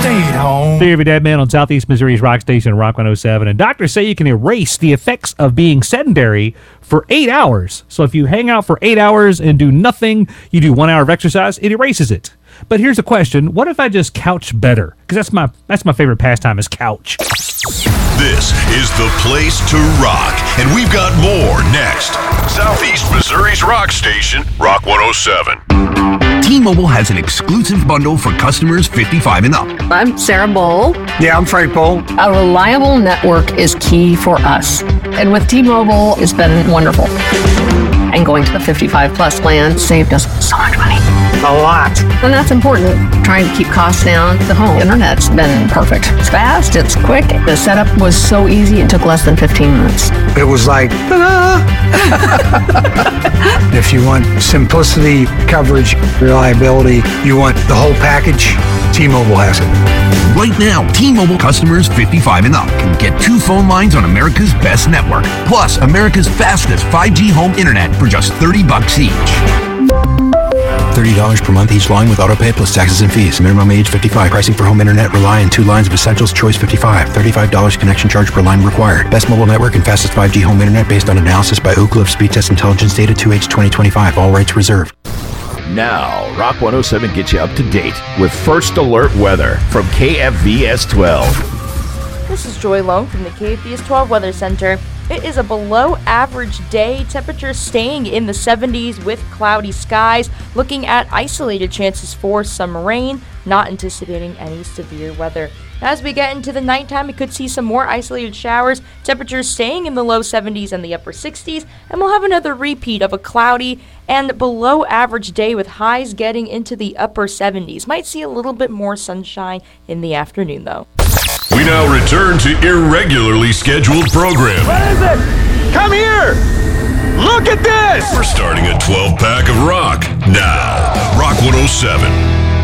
Stay at home. Theory of a Dead Man on Southeast Missouri's rock station, Rock 107. And doctors say you can erase the effects of being sedentary for 8 hours. So if you hang out for 8 hours and do nothing, you do 1 hour of exercise, it erases it. But here's a question. What if I just couch better? Because that's my favorite pastime is couch. This is the place to rock, and we've got more next. Southeast Missouri's rock station, Rock 107. T-Mobile has an exclusive bundle for customers 55 and up. I'm Sarah Bowl. Yeah, I'm Frank Bowl. A reliable network is key for us. And with T-Mobile, it's been wonderful. And going to the 55 plus plan saved us so much money. A lot. And that's important. Trying to keep costs down. The home internet's been perfect. It's fast, it's quick. The setup was so easy, it took less than 15 minutes. It was like, ta-da! If you want simplicity, coverage, reliability, you want the whole package, T-Mobile has it. Right now, T-Mobile customers 55 and up can get 2 phone lines on America's best network, plus America's fastest 5G home internet for just $30 each. $30 per month each line with autopay plus taxes and fees. Minimum age 55. Pricing for home internet rely on 2 lines of Essentials Choice 55. $35 connection charge per line required. Best mobile network and fastest 5G home internet based on analysis by Oak Cliff Speed Test Intelligence data 2H 2025. All rights reserved. Now, Rock 107 gets you up to date with First Alert Weather from KFVS 12. This is Joy Long from the KFVS 12 Weather Center. It is a below average day, temperatures staying in the 70s with cloudy skies, looking at isolated chances for some rain, not anticipating any severe weather. As we get into the nighttime, we could see some more isolated showers, temperatures staying in the low 70s and the upper 60s, and we'll have another repeat of a cloudy and below average day with highs getting into the upper 70s. Might see a little bit more sunshine in the afternoon, though. We now return to irregularly scheduled programming. What is it? Come here! Look at this! We're starting a 12-pack of rock now. Rock 107.